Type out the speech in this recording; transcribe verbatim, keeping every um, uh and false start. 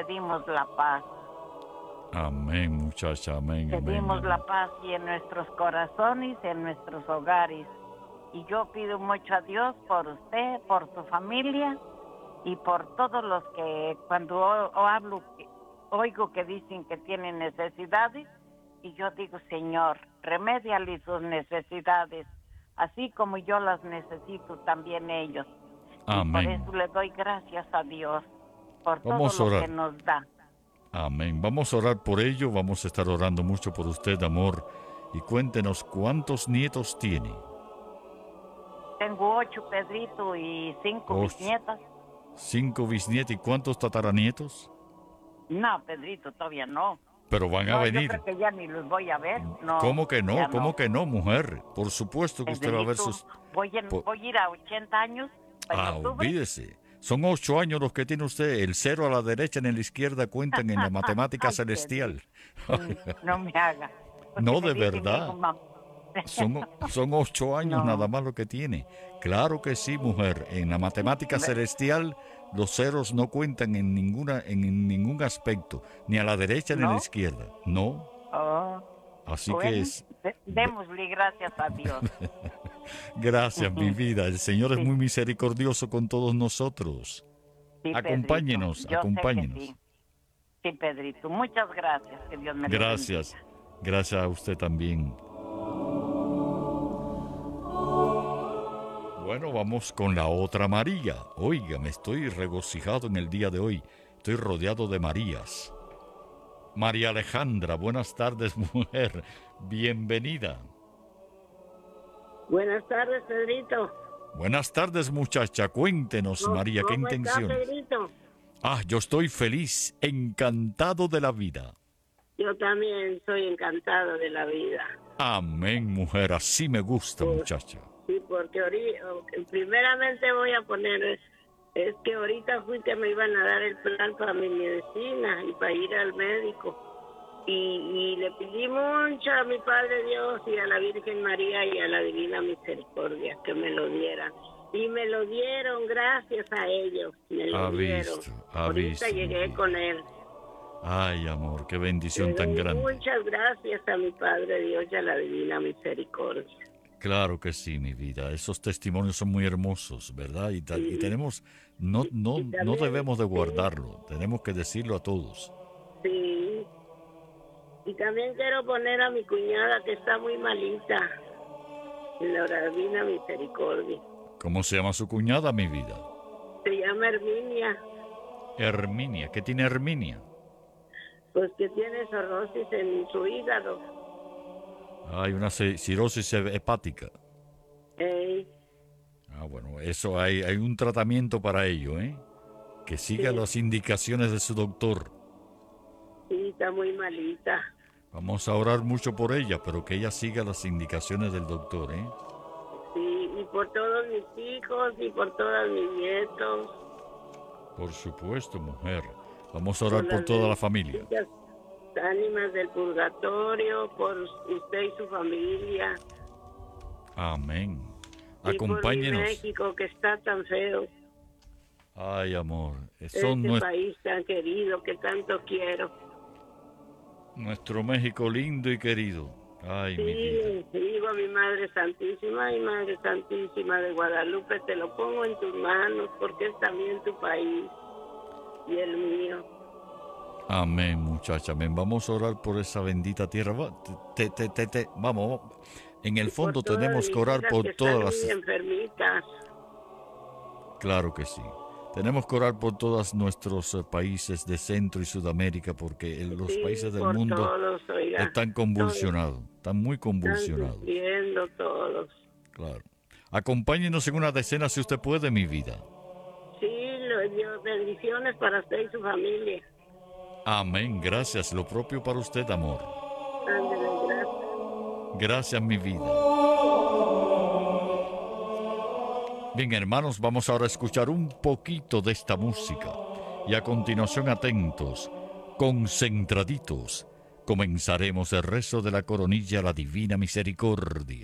pedimos la paz. Amén, muchacha, amén, amén. Pedimos amén. la paz y en nuestros corazones y en nuestros hogares. Y yo pido mucho a Dios por usted, por su familia y por todos los que cuando o, o hablo, oigo que dicen que tienen necesidades y yo digo, Señor, remédiale sus necesidades, así como yo las necesito también ellos. Amén. Y por eso le doy gracias a Dios por Vamos todo a lo orar. que nos da. Amén. Vamos a orar por ello, vamos a estar orando mucho por usted, amor. Y cuéntenos cuántos nietos tiene. Tengo ocho, Pedrito, y cinco Ocho. bisnietas. Cinco bisnietos y cuántos tataranietos. No, Pedrito, todavía no. Pero van No, a yo venir. creo que ya ni los voy a ver. No, ¿Cómo que no? ya ¿Cómo no. que no, mujer? Por supuesto que usted va a ver Pedrito, sus... voy, en- po- voy a ir a ochenta años en Ah, octubre. olvídese. Son ocho años los que tiene usted. El cero a la derecha y en la izquierda cuentan en la matemática Ay, celestial. Pedrito, no me haga. Porque No, me de dicen, verdad. hijo, mam- Son, son ocho años No. nada más lo que tiene. Claro que sí, mujer. En la matemática celestial los ceros no cuentan en ninguna en ningún aspecto, ni a la derecha ni a la ¿No? izquierda. No. Oh, Así bueno, que es. de- démosle gracias a Dios. Gracias, mi vida. El Señor es Sí. muy misericordioso con todos nosotros. Sí, Acompáñenos, Pedrito, yo sé que acompáñenos. sí. Sí, Pedrito, muchas gracias. Que Dios me lo Gracias. bendiga. Gracias a usted también. Bueno, vamos con la otra María. Oiga, me estoy regocijado en el día de hoy. Estoy rodeado de Marías. María Alejandra, buenas tardes, mujer. Bienvenida. Buenas tardes, Pedrito. Buenas tardes, muchacha. Cuéntenos, ¿Cómo- María, ¿qué cómo está, intenciones? Pedrito? Ah, yo estoy feliz, encantado de la vida. Yo también soy encantado de la vida. Amén, mujer. Así me gusta, Pues, muchacha. Sí, porque ahorita, primeramente voy a poner, es que ahorita fui que me iban a dar el plan para mi medicina y para ir al médico. Y, y le pedí mucho a mi Padre Dios y a la Virgen María y a la Divina Misericordia que me lo dieran. Y me lo dieron gracias a ellos. Me lo Ha dieron. visto, ha ahorita visto, llegué mi con él. Ay, amor, qué bendición Le tan doy grande. muchas gracias a mi Padre Dios y a la Divina Misericordia. Claro que sí, mi vida. Esos testimonios son muy hermosos, ¿verdad? Y, ta- y Sí. tenemos, no, no, Y no también, debemos de sí. guardarlo. Tenemos que decirlo a todos. Sí. Y también quiero poner a mi cuñada que está muy malita. En la Divina Misericordia. ¿Cómo se llama su cuñada, mi vida? Se llama Herminia. Herminia. ¿Qué tiene Herminia? Pues que tiene cirrosis en su hígado. Hay una ci- cirrosis hepática. Ey, Ah, bueno, eso hay, hay un tratamiento para ello, ¿eh? Que siga Sí. las indicaciones de su doctor. sí, está muy malita. Vamos a orar mucho por ella, pero que ella siga las indicaciones del doctor, ¿eh? Sí, y por todos mis hijos y por todos mis nietos. Por supuesto, mujer. Vamos a orar por las toda la familia. benditas ánimas del purgatorio, por usted y su familia. Amén. Y por mi Acompáñenos. México, que está tan feo. Ay, amor. Son Este nues- país tan querido que tanto quiero. nuestro México lindo y querido. Ay, mi vida. Sí, digo a mi Madre Santísima y Madre Santísima de Guadalupe, te lo pongo en tus manos porque es también tu país y el mío. Amén, muchacha. Amén. Vamos a orar por esa bendita tierra. Va, te- te- te- te- vamos, en el Y por fondo todas tenemos mis que orar hijas por que todas están las... muy enfermitas. Claro que sí. Tenemos que orar por todos nuestros eh, países de Centro y Sudamérica porque en los Sí, países del por mundo todos, oiga. están convulsionados, están muy Están convulsionados. sufriendo todos. Claro. Acompáñenos en una decena si usted puede, mi vida. Sí, lo, Dios, bendiciones para usted y su familia. Amén. Gracias. Lo propio para usted, amor. Ándele, gracias. Gracias, mi vida. Bien, hermanos, vamos ahora a escuchar un poquito de esta música. Y a continuación, atentos, concentraditos, comenzaremos el rezo de la coronilla a la Divina Misericordia.